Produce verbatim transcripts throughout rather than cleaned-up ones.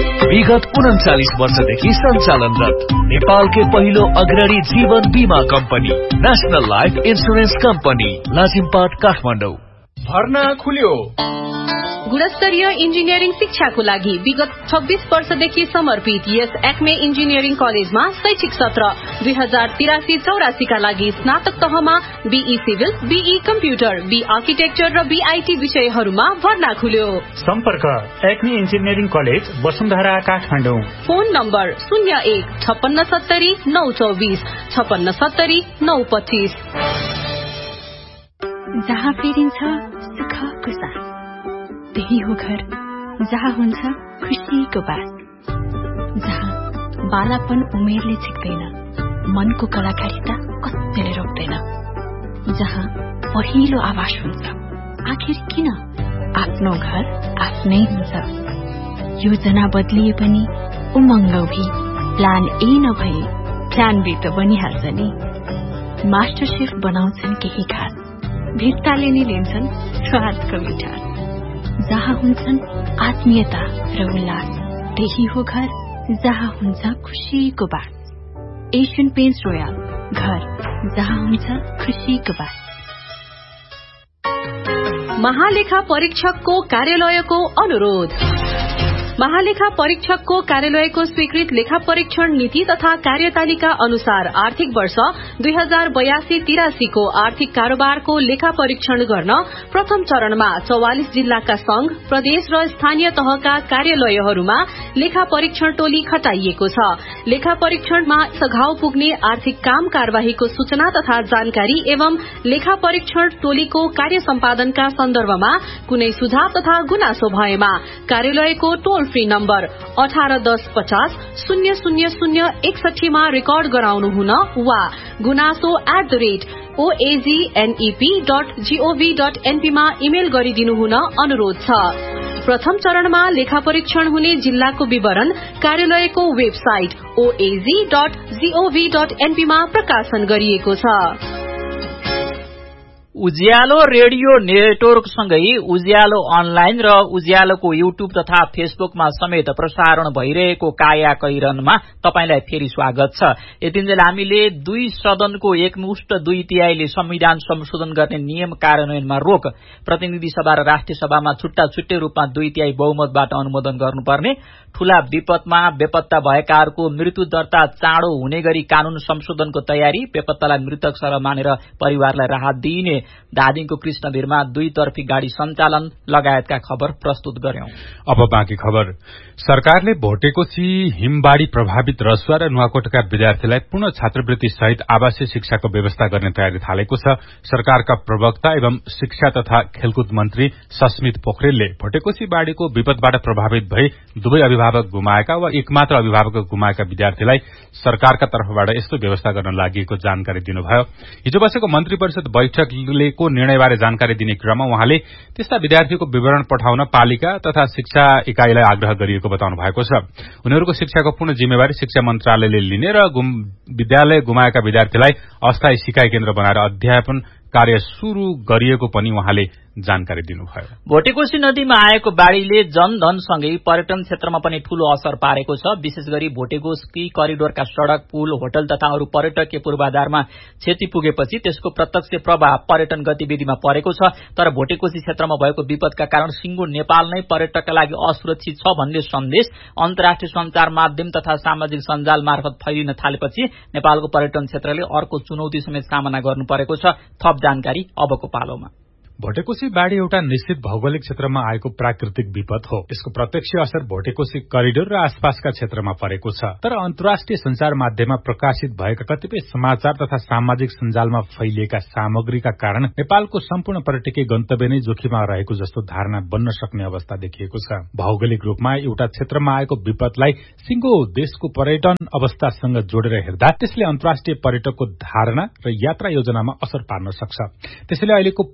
विगत उन्चालिस वर्षदेखि सञ्चालनरत नेपालकै पहिलो अग्रणी जीवन बीमा company national life insurance company Lazimpat Kathmandu. भर्ना खुल्यो। गुणस्तरीय इन्जिनियरिङ शिक्षाको लागि विगत छब्बीस वर्षदेखि समर्पित यस एक्मे इन्जिनियरिङ कलेजमा शैक्षिक सत्र दुई हजार तिरासी चौरासी का लागि स्नातक तहमा be civil, be computer, be architecture र बीआईटी विषयहरूमा भर्ना खुल्यो। सम्पर्क Acme engineering college Vasundhara Kathmandu. Phone number शून्य एक छप्पन्न सत्तरी नौ चौबिस छप्पन्न सत्तरी नौ पच्चीस। जहाँ फेरिन्छ सुखको साथ त्यही हो घर जहाँ हुन्छ खुसीको बास, जहाँ बालापन उमेरले छिक्दैन, मनको कलाकारिता कसैले रोक्दैन, जहाँ पहिलो आवाज हुन्छ आखिर किन आफ्नो घर आफ्नै हुन्छ। योजना बदलिए पनि उमङ्ग भी प्लान ए नभए प्लान बी त बनिहाल्छ नि। मास्टर शेफ बनाउँछन् केही खास, भित्ताले नि लिन्छन् स्वादको मिठास, जहाँ हुन्छन् आत्मीयता र उल्लास त्यही हो घर जहाँ हुन्छ खुशीको बास। एशियन पेन्ट्स रोयल, घर जहाँ हुन्छ खुशीको बास। महालेखा परीक्षकको कार्यालयको अनुरोध। महालेखा परीक्षकको कार्यालयको स्वीकृत लेखा परीक्षण नीति तथा कार्यतालिका अनुसार आर्थिक वर्ष दुई हजार बयासी तिरासी को आर्थिक कारोबारको लेखा परीक्षण गर्न प्रथम चरणमा चौवालिस जिल्लाका संघ, प्रदेश र स्थानीय तहका कार्यालयहरूमा लेखा परीक्षण टोली खटाइएको छ। लेखा परीक्षणमा सघाउ पुग्ने आर्थिक काम कार्यवाहीको सूचना तथा जानकारी एवं लेखा परीक्षण टोलीको कार्य सम्पादनका सन्दर्भमा कुनै सुझाव तथा गुनासो भएमा कार्यालयको टोल फ्री नम्बर अठार दस पचास शून्य शून्य शून्य एकसठीमा रेकर्ड गराउनु हुन वा गुनासो at the rate ओएजीएनईपी dot gov dot NP मा इमेल गरिदिनु हुन अनुरोध छ। प्रथम चरणमा लेखा परीक्षण हुने जिल्लाको विवरण कार्यालयको website ओएजी dot gov dot NP मा प्रकाशन गरिएको छ। उज्यालो रेडियो नेटवर्कसँगै उज्यालो अनलाइन र उज्यालोको युट्युब तथा फेसबुकमा समेत प्रसारण भइरहेको काया कैरनमा तपाईलाई फेरि स्वागत छ। यतिन्जेल हामीले दुई सदनको एकमुष्ट दुई तिहाईले संविधान संशोधन गर्ने नियम कार्यान्वयनमा रोक, प्रतिनिधि सभा र राष्ट्रिय सभामा छुट्टा छुट्टै रूपमा दुई तिहाई बहुमतबाट अनुमोदन गर्नुपर्ने, ठूला विपदमा बेपत्ता भएकाहरूको मृत्यु दर्ता चाँडो हुने गरी कानून संशोधनको तयारी, बेपत्तालाई मृतक सरह मानेर परिवारलाई राहत दिइने, धादिङको कृष्णधीरमा दुईतर्फी गाड़ी सञ्चालन लगायतका खबर प्रस्तुत गर्यौं। अब बाँकी खबर। सरकारले भोटेकोशी हिमबाढ़ी प्रभावित रसुवा र नुवाकोटका विद्यार्थीलाई पुनः छात्रवृत्ति सहित आवासीय शिक्षाको व्यवस्था गर्ने तयारी थालेको छ। सरकारका प्रवक्ता एवं शिक्षा तथा खेलकुद मन्त्री सस्मित पोखरेलले भोटेकोशी बाढ़ीको विपदबाट प्रभावित भई दुवै अभिभावक गुमाएका वा एकमात्र अभिभावक गुमाएका विद्यार्थीलाई सरकारका तर्फबाट यस्तो व्यवस्था गर्न लागि जानकारी दिनुभयो। हिजो बसेको मन्त्री परिषद बैठकलेको निर्णयबारे जानकारी दिने क्रममा उहाँले त्यस्ता विद्यार्थीको विवरण पठाउन पालिका तथा शिक्षा इकाईलाई आग्रह गरिएको बताउनु भएको छ। उनीहरूको शिक्षाको पूर्ण जिम्मेवारी शिक्षा मन्त्रालयले लिने र विद्यालय गुमाएका विद्यार्थीलाई अस्थायी सिकाइ केन्द्र बनाएर अध्यापन कार्य शुरू गरिएको पनि उहाँले जानकारी दिनुभयो। भोटेकोशी नदीमा आएको बाढ़ीले जनधनसँगै पर्यटन क्षेत्रमा पनि ठूलो असर पारेको छ। विशेष गरी भोटेकोशी करिडोरका सड़क, पुल, होटल तथा अरू पर्यटकीय पूर्वाधारमा क्षति पुगेपछि त्यसको प्रत्यक्ष प्रभाव पर्यटन गतिविधिमा परेको छ। तर भोटेकोशी क्षेत्रमा भएको विपदका कारण सिंगो नेपाल नै पर्यटकका लागि असुरक्षित छ भन्ने सन्देश अन्तर्राष्ट्रिय संचार माध्यम तथा सामाजिक सञ्जाल मार्फत फैलिन थालेपछि नेपालको पर्यटन क्षेत्रले अर्को चुनौती समेत सामना गर्नु परेको छ। थप जानकारी अबको पालोमा। भोटेकोशी बाढ़ी एउटा निश्चित भौगोलिक क्षेत्रमा आएको प्राकृतिक विपद हो। यसको प्रत्यक्ष असर भोटेकोशी करिडोर र आसपासका क्षेत्रमा परेको छ। तर अन्तर्राष्ट्रिय संचार माध्यममा प्रकाशित भएका कतिपय समाचार तथा सामाजिक सञ्जालमा फैलिएका सामग्रीका कारण नेपालको सम्पूर्ण पर्यटकीय गन्तव्य नै जोखिममा रहेको जस्तो धारणा बन्न सक्ने अवस्था देखिएको छ। भौगोलिक रूपमा एउटा क्षेत्रमा आएको विपदलाई सिंगो देशको पर्यटन अवस्थासँग जोडेर हेर्दा त्यसले अन्तर्राष्ट्रिय पर्यटकको धारणा र यात्रा योजनामा असर पार्न सक्छ। त्यसैले अहिलेको प्रमुख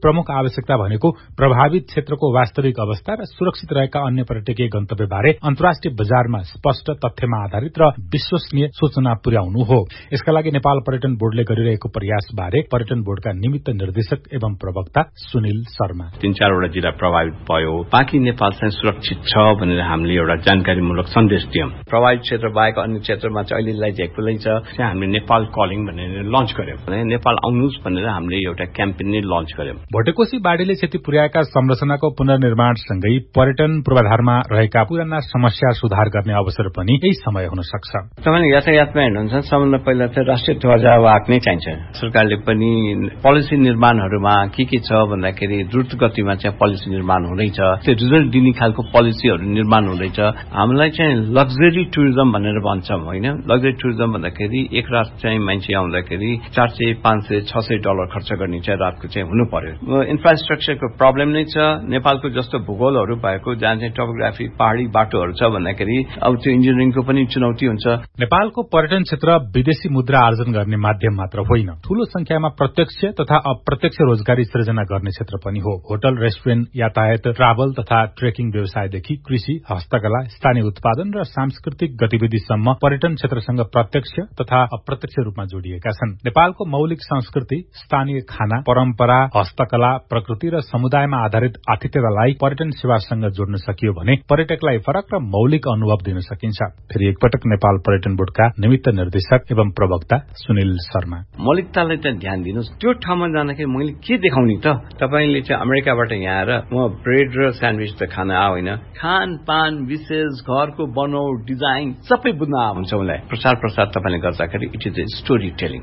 आवश्यकता भनेको प्रभावित क्षेत्रको वास्तविक अवस्था र सुरक्षित रहेका अन्य पर्यटकीय गन्तव्यबारे अन्तर्राष्ट्रिय बजारमा स्पष्ट तथ्यमा आधारित र विश्वसनीय सूचना पुर्याउनु हो। यसका लागि नेपाल पर्यटन बोर्डले गरिरहेको प्रयासबारे पर्यटन बोर्डका निमित्त निर्देशक एवं प्रवक्ता सुनिल शर्मा तीन चारवटा जिल्ला प्रभावित भयो, बाँकी नेपाल चाहिँ सुरक्षित छ भनेर हामीले एउटा जानकारीमूलक सन्देश दियौं। प्रभावित क्षेत्र बाहेक अन्य क्षेत्रमा चाहिँ अहिलेलाई झेकुलै छ, चाहिँ हामीले नेपाल कलिङ भनेर लन्च गर्यौं। नेपाल आउनुहोस् भनेर हामीले एउटा क्याम्पेन नै लन्च गर्यौं। भोटेकोशी बाढीले क्षति पुर्याएका संरचनाको पुनर्निर्माणसँगै पर्यटन पूर्वाधारमा रहेका पुराना समस्या सुधार गर्ने अवसर पनि यही समय हुन सक्छ। तपाईले यातायातमा हेर्नुहुन्छ सबभन्दा पहिला चाहिँ राष्ट्रिय ध्वजावाहक नै चाहिन्छ। सरकारले पनि पोलिसी निर्माणहरूमा के के छ भन्दाखेरि द्रुत गतिमा चाहिँ पोलिसी निर्माण हुँदैछ, त्यो रिजल्ट दिने खालको पोलिसीहरू निर्माण हुँदैछ। हामीलाई चाहिँ लग्जरी टुरिज्म भनेर भन्छौं हैन। लग्जरी टुरिज्म भन्दाखेरि एक रात चाहिँ मान्छे आउँदाखेरि चार सय पाँच सय छ सय डलर खर्च गर्ने चाहिँ रातको चाहिँ हुनु पर्यो। इन्फ्रास्ट्रक्चरको प्रब्लम नै छ। नेपालको जस्तो भूगोलहरू भएको जहाँ चाहिँ टोपोग्राफी पहाडी बाटोहरू छ भन्दाखेरि अब त्यो इन्जिनियरिङको पनि चुनौती हुन्छ। नेपालको पर्यटन क्षेत्र विदेशी मुद्रा आर्जन गर्ने माध्यम मात्र होइन, ठूलो संख्यामा प्रत्यक्ष तथा अप्रत्यक्ष रोजगारी सृजना गर्ने क्षेत्र पनि हो। होटल, रेस्टुरेन्ट, यातायात, ट्राभल तथा ट्रेकिङ व्यवसायदेखि कृषि, हस्तकला, स्थानीय उत्पादन र सांस्कृतिक गतिविधिसम्म पर्यटन क्षेत्रसँग प्रत्यक्ष तथा अप्रत्यक्ष रूपमा जोडिएका छन्। नेपालको मौलिक संस्कृति, स्थानीय खाना, परम्परा, हस्तकला, प्रकृति र समुदायमा आधारित आतिथ्यतालाई पर्यटन सेवासँग जोड्न सकियो भने पर्यटकलाई फरक र मौलिक अनुभव दिन सकिन्छ। फेरि एकपटक नेपाल पर्यटन बोर्डका निमित्त निर्देशक एवं प्रवक्ता सुनिल शर्मा मौलिकतालाई चाहिँ ध्यान दिनुहोस्। त्यो ठाउँमा जाँदाखेरि मैले के देखाउने त? तपाईले चाहिँ अमेरिकाबाट यहाँ आएर म ब्रेड र स्यान्डविच त खान आ होइन, खानपान विशेष घरको बनौट डिजाइन सबै बुझ्न आउँछ। मलाई प्रचार प्रसार तपाईले गर्दाखेरि it is a story telling.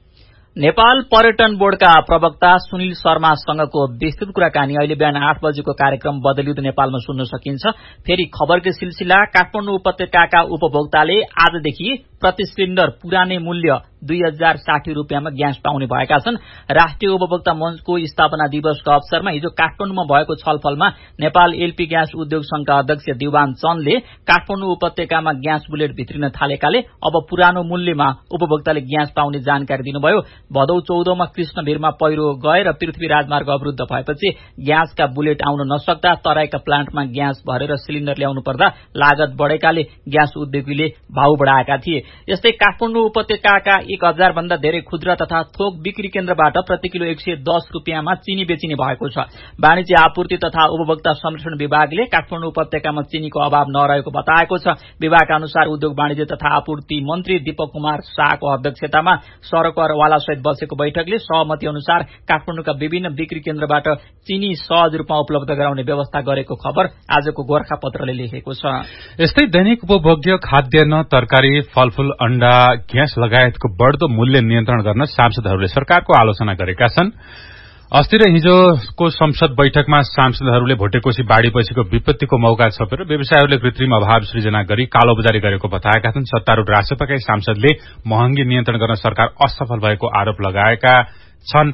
Nepal पर्यटन बोर्डका प्रवक्ता सुनिल शर्मासँगको विस्तृत कुराकानी अहिले बिहान आठ बजेको कार्यक्रम बदलिउद नेपालमा सुन्न सकिन्छ। फेरि खबरको सिलसिला। काठमाडौँ उपत्यकाका उपभोक्ताले आजदेखि प्रति सिलिण्डर पुरानै मूल्य दुई हजार साठी रूपियाँमा ग्यास पाउने भएका छन्। राष्ट्रिय उपभोक्ता मञ्चको स्थापना दिवसको अवसरमा हिजो काठमाडौँमा भएको छलफलमा नेपाल एलपी ग्यास उद्योग संघका अध्यक्ष दिवान चन्दले काठमाडौँ उपत्यकामा ग्यास बुलेट भित्रिन थालेकाले अब पुरानो मूल्यमा उपभोक्ताले ग्यास पाउने जानकारी दिनुभयो। भदौ चौधमा कृष्णभिरमा पहिरो गए र पृथ्वी राजमार्ग अवरुद्ध भएपछि ग्यासका बुलेट आउन नसक्दा तराईका प्लान्टमा ग्यास भरेर सिलिण्डर ल्याउनु पर्दा लागत बढेकाले ग्यास उद्योगीले भाउ बढाएका थिए। यस्तै काठमाडौँ उपत्यकाका एक हजार भन्दा धेरै खुद्रा तथा थोक बिक्री केन्द्रबाट प्रति किलो एक सय दस रूपियाँमा चिनी बेचिने भएको छ। वाणिज्य आपूर्ति तथा उपभोक्ता संरक्षण विभागले काठमाडौँ उपत्यकामा चिनीको अभाव नरहेको बताएको छ। विभागका अनुसार उद्योग वाणिज्य तथा आपूर्ति मन्त्री दीपक कुमार शाहको अध्यक्षतामा सरकारवाला सहित बसेको बैठकले सहमति अनुसार काठमाडौँका विभिन्न बिक्री केन्द्रबाट चिनी सहज रूपमा उपलब्ध गराउने व्यवस्था गरेको खबर आजको गोर्खापत्रले लेखेको छ। यस्तै दैनिक उपभोग्य खाद्यान्न, तरकारी, फलफूल, अण्डा, ग्यास लगायतको बढ्दो मूल्य नियन्त्रण गर्न सांसदहरूले सरकारको आलोचना गरेका छन्। अस्ति र हिजोको संसद बैठकमा सांसदहरूले भोटेकोशी बाढ़ीपछिको विपत्तिको मौका छोपेर व्यवसायहरूले कृत्रिम अभाव सृजना गरी कालोबजारी गरेको बताएका छन्। सत्तारूढ़ राष्ट्रपतिका सांसदले महँगी नियन्त्रण गर्न सरकार असफल भएको आरोप लगाएका छन्।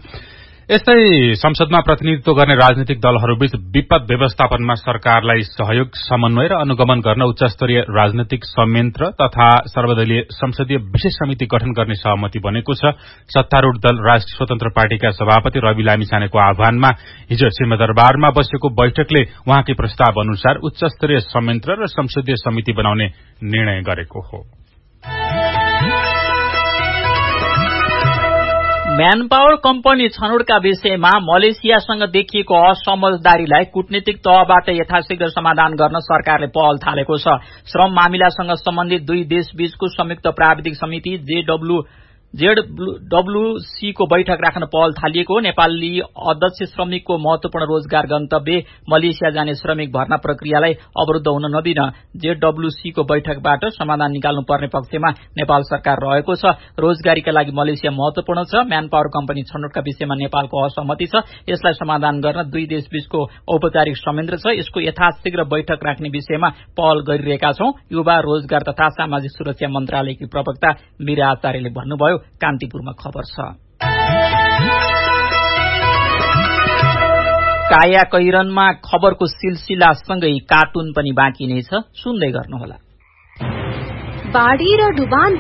यस्तै संसदमा प्रतिनिधित्व गर्ने राजनीतिक दलहरूबीच विपद व्यवस्थापनमा सरकारलाई सहयोग, समन्वय र अनुगमन गर्न उच्चस्तरीय राजनीतिक संयन्त्र तथा सर्वदलीय संसदीय विशेष समिति गठन गर्ने सहमति बनेको छ। सत्तारूढ़ दल राष्ट्रिय स्वतन्त्र पार्टीका सभापति रवि लामिछानेको आह्वानमा हिजो सिंहदरबारमा बसेको बैठकले उहाँकै प्रस्ताव अनुसार उच्चस्तरीय संयन्त्र र संसदीय समिति बनाउने निर्णय गरेको हो। म्यान पावर कम्पनी छनौटका विषयमा मलेसियासँग देखिएको असमझदारीलाई कूटनीतिक तहबाट यथाशीघ्र समाधान गर्न सरकारले पहल थालेको छ। श्रम मामिलासँग सम्बन्धित दुई देशबीचको संयुक्त प्राविधिक समिति जेडब्ल्यू जेडब्ल्यूसी को बैठक राख्न पहल थालिएको हो। नेपाली अध्यक्ष श्रमिकको महत्वपूर्ण रोजगार गन्तव्य मलेसिया जाने श्रमिक भर्ना प्रक्रियालाई अवरुद्ध हुन नदिन जेडब्ल्यूसी को बैठकबाट समाधान निकाल्नुपर्ने पक्षमा नेपाल सरकार रहेको छ। रोजगारीका लागि मलेसिया महत्वपूर्ण छ। म्यान पावर कम्पनी छनौटका विषयमा नेपालको असहमति छ। यसलाई समाधान गर्न दुई देशबीचको औपचारिक संयन्त्र छ। यसको यथाशीघ्र बैठक राख्ने विषयमा पहल गरिरहेका छौं। युवा, रोजगार तथा सामाजिक सुरक्षा मन्त्रालयकी प्रवक्ता मीरा आचार्यले भन्नुभयो। कान्तिपुरमा खबर छ। काया कैरनमा खबरको सिलसिलासँगै कार्टुन पनि बाँकी नै छ, सुन्दै गर्नुहोला। बाढी र डुबान